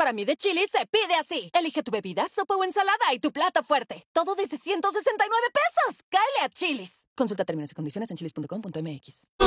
para mí de Chili's se pide así. Elige tu bebida, sopa o ensalada y tu plato fuerte. Todo desde $169 pesos. ¡Cáele a Chili's! Consulta términos y condiciones en chilis.com.mx.